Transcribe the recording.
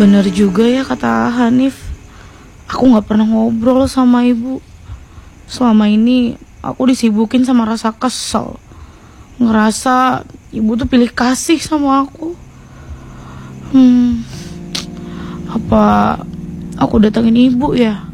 Bener juga ya kata Hanif. Aku gak pernah ngobrol sama ibu. Selama ini aku disibukin sama rasa kesel. Ngerasa ibu tuh pilih kasih sama aku. Apa aku datangin ibu ya?